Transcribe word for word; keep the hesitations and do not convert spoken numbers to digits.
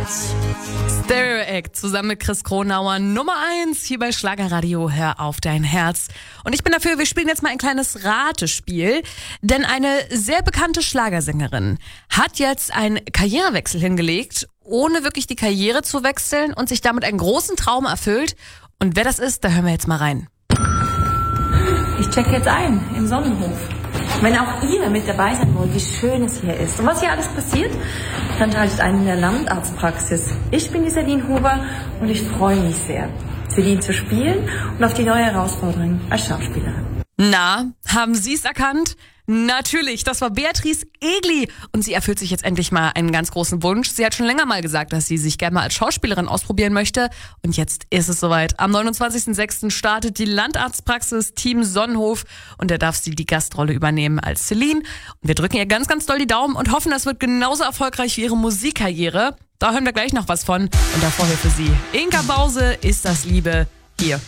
Stereo Act zusammen mit Chris Kronauer, Nummer eins hier bei Schlagerradio, hör auf dein Herz. Und ich bin dafür, wir spielen jetzt mal ein kleines Ratespiel, denn eine sehr bekannte Schlagersängerin hat jetzt einen Karrierewechsel hingelegt, ohne wirklich die Karriere zu wechseln und sich damit einen großen Traum erfüllt. Und wer das ist, da hören wir jetzt mal rein. Ich check jetzt ein im Sonnenhof. Wenn auch ihr mit dabei sein wollt, wie schön es hier ist und was hier alles passiert, dann schaltet ein in der Landarztpraxis. Ich bin die Celine Huber und ich freue mich sehr, Celine zu spielen und auf die neue Herausforderung als Schauspielerin. Na, haben Sie es erkannt? Natürlich, das war Beatrice Egli und sie erfüllt sich jetzt endlich mal einen ganz großen Wunsch. Sie hat schon länger mal gesagt, dass sie sich gerne mal als Schauspielerin ausprobieren möchte und jetzt ist es soweit. Am neunundzwanzigsten sechsten startet die Landarztpraxis Team Sonnenhof und da darf sie die Gastrolle übernehmen als Celine. Und wir drücken ihr ganz, ganz doll die Daumen und hoffen, das wird genauso erfolgreich wie ihre Musikkarriere. Da hören wir gleich noch was von und davor hier für Sie Inka Bause, Ist das Liebe, hier